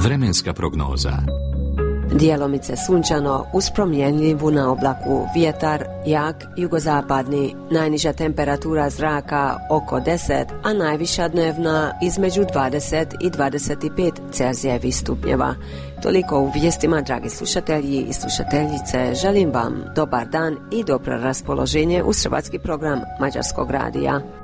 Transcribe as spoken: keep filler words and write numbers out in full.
Vremenska prognoza. Djelomice sunčano uz promjenljivu na oblaku, vjetar jak jugozapadni, najniža temperatura zraka oko deset, a najviša dnevna između dvadeset i dvadeset pet Celzijevih stupnjeva. Toliko u vijestima, dragi slušatelji i slušateljice. Želim vam dobar dan i dobro raspoloženje uz hrvatski program Mađarskog radija.